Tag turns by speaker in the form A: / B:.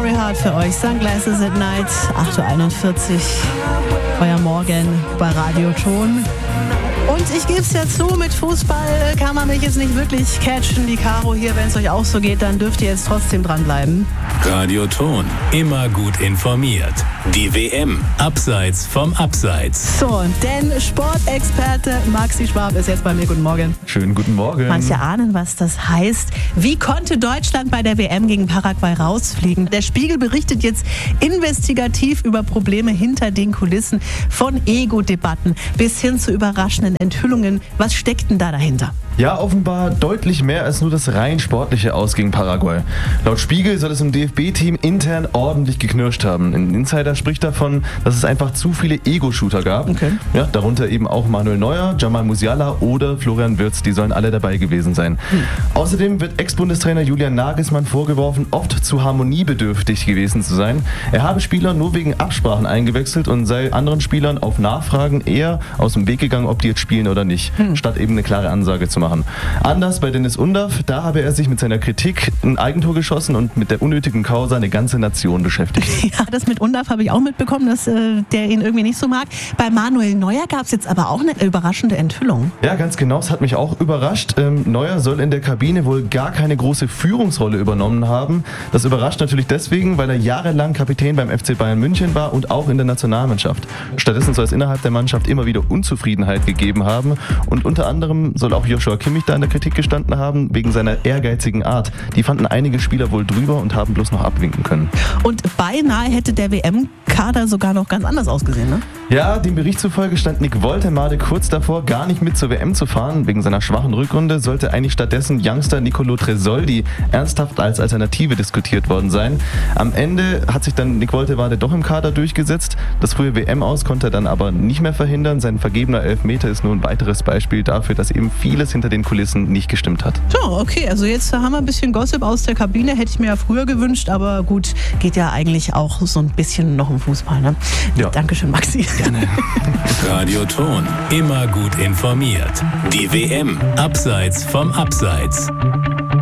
A: Sorry Heart für euch. Sunglasses at Night, 8.41 Uhr. Euer Morgen bei Radioton. Und ich gebe es ja zu, mit Fußball kann man mich jetzt nicht wirklich catchen. Die Caro hier, wenn es euch auch so geht, dann dürft ihr jetzt trotzdem dranbleiben.
B: Radioton, immer gut informiert. Die WM, abseits vom Abseits.
A: So, denn Sportexperte Maxi Schwab ist jetzt bei mir. Guten Morgen.
C: Schönen guten Morgen.
A: Manche ahnen, was das heißt. Wie konnte Deutschland bei der WM gegen Paraguay rausfliegen? Der Spiegel berichtet jetzt investigativ über Probleme hinter den Kulissen, von Ego-Debatten bis hin zu überraschenden Enthüllungen. Was steckt denn da dahinter?
C: Ja, offenbar deutlich mehr als nur das rein sportliche Aus gegen Paraguay. Laut Spiegel soll es im DFB-Team intern ordentlich geknirscht haben. Ein Insider spricht davon, dass es einfach zu viele Ego-Shooter gab.
A: Okay.
C: Ja, darunter eben auch Manuel Neuer, Jamal Musiala oder Florian Wirtz. Die sollen alle dabei gewesen sein. Außerdem wird Ex-Bundestrainer Julian Nagelsmann vorgeworfen, oft zu harmoniebedürftig gewesen zu sein. Er habe Spieler nur wegen Absprachen eingewechselt und sei anderen Spielern auf Nachfragen eher aus dem Weg gegangen, ob die jetzt spielen oder nicht, statt eben eine klare Ansage zu machen. Anders bei Dennis Undaff, da habe er sich mit seiner Kritik ein Eigentor geschossen und mit der unnötigen Causa eine ganze Nation beschäftigt.
A: Ja, das mit Undaff habe ich auch mitbekommen, dass der ihn irgendwie nicht so mag. Bei Manuel Neuer gab es jetzt aber auch eine überraschende Enthüllung.
C: Ja, ganz genau, es hat mich auch überrascht. Neuer soll in der Kabine wohl gar keine große Führungsrolle übernommen haben. Das überrascht natürlich deswegen, weil er jahrelang Kapitän beim FC Bayern München war und auch in der Nationalmannschaft. Stattdessen soll es innerhalb der Mannschaft immer wieder Unzufriedenheit gegeben haben und unter anderem soll auch Joshua Kimmich da in der Kritik gestanden haben, wegen seiner ehrgeizigen Art. Die fanden einige Spieler wohl drüber und haben bloß noch abwinken können.
A: Und beinahe hätte der WM-Kader sogar noch ganz anders ausgesehen, ne?
C: Ja, dem Bericht zufolge stand Nick Woltemade kurz davor, gar nicht mit zur WM zu fahren. Wegen seiner schwachen Rückrunde sollte eigentlich stattdessen Youngster Nicolo Tresoldi ernsthaft als Alternative diskutiert worden sein. Am Ende hat sich dann Nick Woltemade doch im Kader durchgesetzt. Das frühe WM-Aus konnte er dann aber nicht mehr verhindern. Sein vergebener Elfmeter ist nur ein weiteres Beispiel dafür, dass eben vieles hinter den Kulissen nicht gestimmt hat.
A: So, okay, also jetzt haben wir ein bisschen Gossip aus der Kabine. Hätte ich mir ja früher gewünscht, aber gut, geht ja eigentlich auch so ein bisschen noch um Fußball, ne?
C: Ja.
A: Dankeschön, Maxi.
C: Gerne.
B: Radioton, immer gut informiert. Die WM, abseits vom Abseits.